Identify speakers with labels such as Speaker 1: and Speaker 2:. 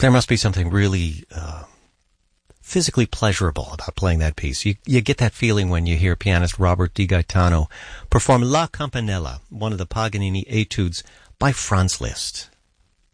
Speaker 1: There must be something really physically pleasurable about playing that piece. You get that feeling when you hear pianist Robert Di Gaetano perform La Campanella, one of the Paganini etudes by Franz Liszt.